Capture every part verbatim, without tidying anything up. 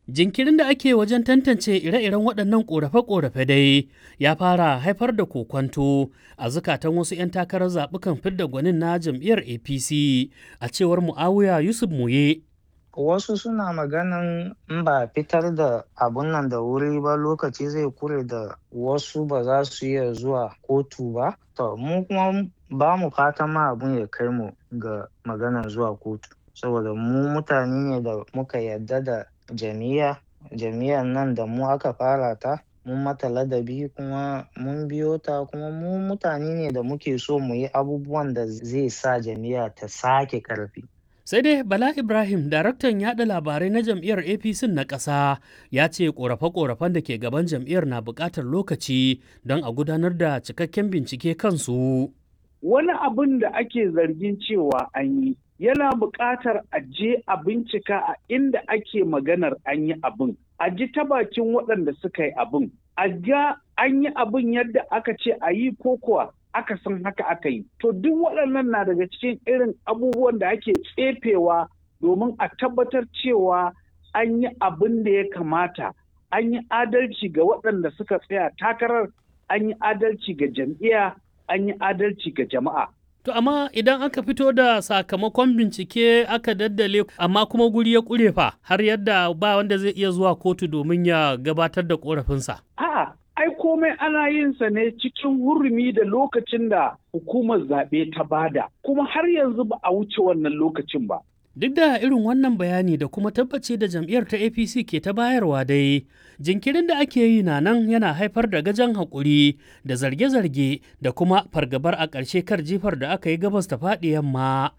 Jinkirin da ake wajen tantance ire-iren waɗannan ƙorafe-ƙorafe dai ya fara haifar da kokwanto a zukatan wasu 'yan takarar zaɓukan fidda gwanin na jam'iyyar A P C a cewar Mu'awiya Yusuf Muye. Wasu suna maganan in ba fitar da abun nan da wuri ba lokaci zai kure da wasu ba za su iya zuwa kotu ba. To mu kuma ba mu fatan ma abun ya kai mu ga maganan zuwa kotu. Saboda mu mutane ne da muka yarda da jam'iyya. Jam'iyyar nan da mu aka fara ta, mun mata ladabi kuma mun biyo ta kuma mu mutane ne da muke so mu yi abubuwan da zai sa jam'iyya ta sake ƙarfi. Sai dai Bala Ibrahim, daraktan yaɗa labarai na jam'iyyar A P C na ƙasa, ya ce ƙorafe-ƙorafen da ke gaban jam'iyyar na buƙatar lokaci don a gudanar da cikakken bincike kansu. Wani abin da ake zargin cewa an yi yana buƙatar a je a bincika a inda ake maganar an yi abin, a ji ta bakin waɗanda suka yi abin, a ga an yi abin yadda aka ce a yi ko kuwa aka san haka aka yi. To duk waɗannan na daga cikin irin abubuwan da ake tsefewa domin a tabbatar cewa an yi abin da ya kamata, an yi adalci ga waɗanda suka tsaya takarar, an yi adalci ga jam'iyya, an yi adalci ga jama'a. To amma idan aka fito da sakamakon bincike aka daddale amma kuma guri ya ƙure fa har yadda ba wanda zai iya zuwa kotu domin ya gabatar da ƙorafinsa. A'a, ai komai ana yin sa ne cikin hurumi da lokacin da hukumar zaɓe ta bada, kuma har yanzu ba a wuce wannan lokacin ba. Duk da irin wannan bayani da kuma tabbaci da jam'iyyar ta A P C ke ta bayarwa dai, jinkirin da ake yi na nan yana haifar da gajan haƙuri da zarge-zarge da kuma fargabar a ƙarshe kar jifar da aka yi gabas ta faɗi yamma.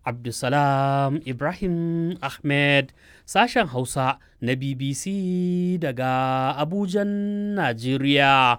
Abdulsalam Ibrahim Ahmed, sashen Hausa na B B C daga Abujan, Najeriya.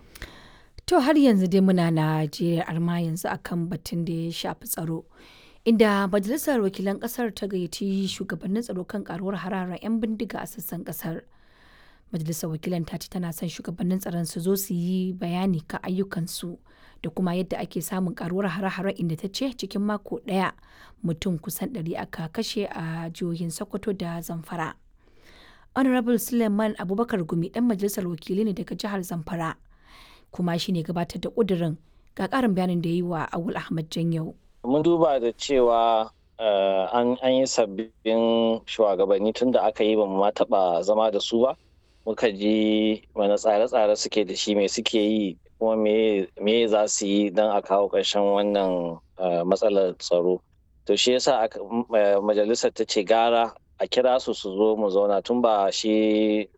To har yanzu dai muna Najeriya arma yanzu akan batun da ya shafi tsaro. Inda Majalisar Wakilan Ƙasar ta gayyaci shugabannin tsaro kan karuwar hararar 'yan bindiga a sassan ƙasar. Majalisar Wakilan ta ce tana son shugabannin tsaron su zo su yi bayani kan ayyukansu da kuma yadda ake samun karuwar hare-hare, inda ta ce cikin mako ɗaya mutum kusan ɗari aka kashe a jihohin Sokoto da Zamfara. Honorable Suleiman Abubakar Gumi ɗan Majalisar Wakilai ne daga jihar Zamfara, kuma shi ne gabatar da ƙudurin. Ga ƙarin bayanin da ya yi wa Awul Ahmad Janyau. Mun duba da cewa an yi sabbin shugabanni tun da aka yi ba mu ma taɓa zama da su ba. Muka ji wani tsare-tsare suke da shi, me suke yi kuma me za su yi don a kawo ƙarshen wannan matsalar tsaro. To shi yasa majalisar ta ce gara a kira su su zo mu zauna, tun ba shi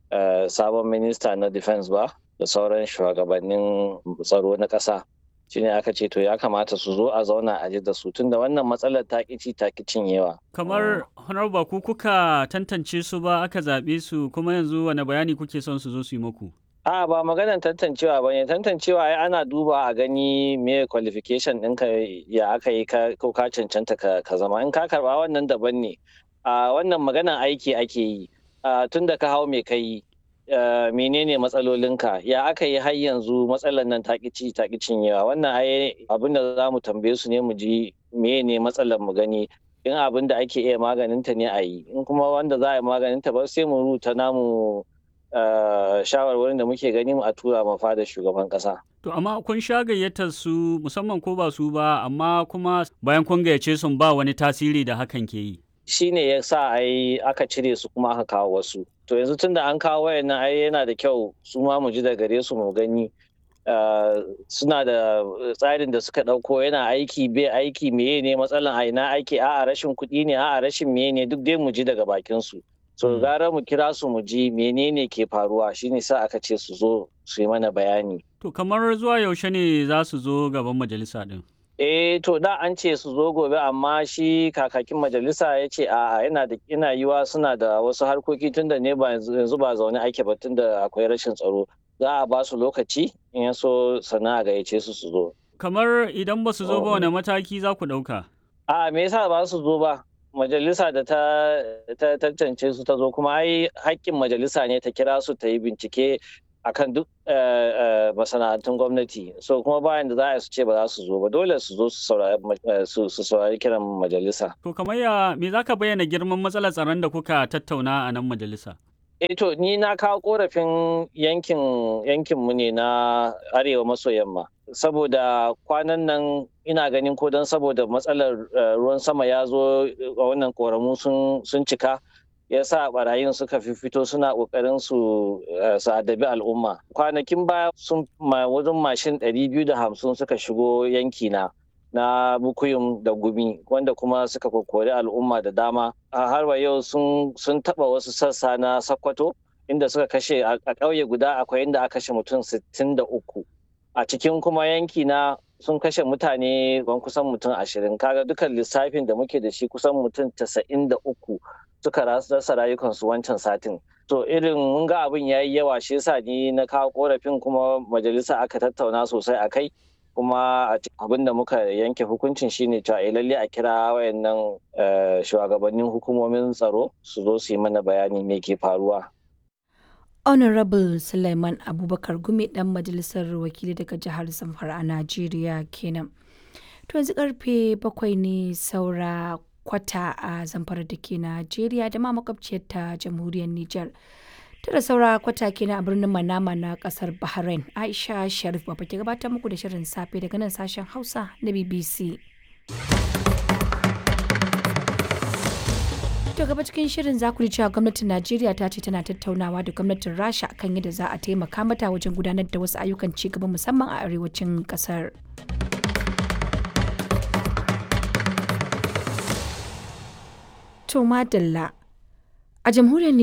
sabon minista na defense ba da sauran shugabannin tsaro na ƙasa. Shi ne aka ce to ya kamata su zo a zauna a ji da su, tunda wannan matsalar ta ƙici ta cinyewa. Kamar honorable ku kuka tantance su ba aka zaɓe su, kuma yanzu wani bayani kuke son su zo su yi muku? A ba maganar tantancewa ba ne, tantancewa ai ana duba a gani me qualification ɗinka ya aka yi ko ka cancanta ka zama. In ka karɓa wannan daban ne. A wannan maganar aiki ake yi, tun da ka hau me ka yi. Uh, menene matsalolinka, ya aka yi har yanzu matsalar nan ta ƙici ta cinyewa. Wannan ai abin da za mu tambaye su ne mu ji menene matsalar mu gani, in abin da ake iya maganinta ne a yi, in kuma wanda za a yi maganinta ba sai mu rubuta namu uh, shawarwarin da muke gani mu a tura ma fada shugaban ƙasa. To amma kun sha gayyatar su musamman ko ba su ba, amma kuma bayan kun gayyace sun ba wani tasiri da hakan ke yi. Shi ne ya sa ai aka cire su kuma aka kawo wasu. To yanzu tun da an kawo wayannan ai yana da kyau su ma mu ji da gare su mu gani suna da tsarin da suka ɗauko yana aiki bai aiki, meye ne matsalan a ina aiki, a'a rashin kuɗi ne, a'a rashin meye ne, duk dai mu ji daga bakin su. So gara mu kira su mu ji menene ke faruwa, shine sa aka ce su zo su yi mana bayani. To kamar zuwa yaushe ne za su zo gaban majalisa din? Eh to da an ce su zo gobe, amma shi kakakin majalisa ya ce a'a yana da ina yiwa suna da wasu harkoki tunda ne ba yanzu ba zaune ake ba, tunda akwai rashin tsaro. Za a ba su lokaci in ya so sana a gayyace su su zo. Kamar idan ba su zo ba wani mataki za ku ɗauka? A'a me yasa ba su zo ba? Majalisa da ta tantance su ta zo, kuma ai haƙƙin majalisa ne ta kira su ta yi bincike akan duk masana'antun gwamnati, so kuma bayan da za a su ce ba za su zo ba, dole su zo su saurari kiran majalisa. To kamar ya me za ka bayyana girman matsalar tsaron da kuka tattauna a nan majalisa? Eh to ni na kawo korafin yankin yankinmu ne na arewa maso yamma. Saboda kwanan nan ina ganin ko don saboda matsalar ruwan sama ya zo a wannan ƙoramu sun cika ya sa barayin suka fito suna ƙoƙarin su su adabi al'umma. Kwanakin baya sun wajen mashin ɗari biyu da hamsin suka shigo yankina na Bukuyum da Gumi wanda kuma suka kokori al'umma da dama. A har wa yau sun taɓa wasu sassa na Sokoto inda suka kashe a ƙauye guda akwai inda aka kashe mutum sittin da uku. A cikin kuma yanki na sun kashe mutane ban kusan mutum ashirin. Kaga dukan lissafin da muke da shi kusan mutum casa'in da uku suka rasa rayukansu wancan satin. To irin mun ga abin ya yi yawa shi yasa ni na kawo korafin kuma majalisa aka tattauna sosai a kai. Kuma abin da muka yanke hukuncin shine cewa lalle a kira wayannan shugabannin hukumomin tsaro su zo su yi mana bayani me ke faruwa. Honorable Suleiman Abubakar Gumi dan majalisar wakili daga jihar Zamfara a Najeriya kenan. To yanzu karfe bakwai ne saura kwata a Zamfara da ke Najeriya da ma makwabciyar ta jamhuriyar Nijar. Tara saura kwata kenan a birnin Manama na kasar Bahrain. Aisha Sharif ba ke gabatar muku da shirin safe daga nan sashen Hausa na B B C. To gaba cikin shirin za ku ji cewa gwamnatin Najeriya ta ce tana tattaunawa da gwamnatin Rasha kan yadda za a taimaka mata wajen gudanar da wasu ayyukan ci gaba musamman a arewacin kasar. To madalla a jamhuriyar